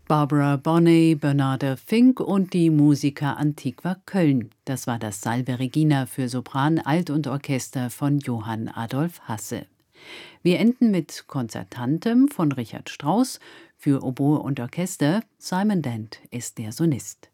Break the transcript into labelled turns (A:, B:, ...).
A: Barbara Bonney, Bernarda Fink und die Musica Antiqua Köln. Das war das Salve Regina für Sopran, Alt und Orchester von Johann Adolf Hasse. Wir enden mit Concertantem von Richard Strauss. Für Oboe und Orchester Simon Dent ist der Sonist.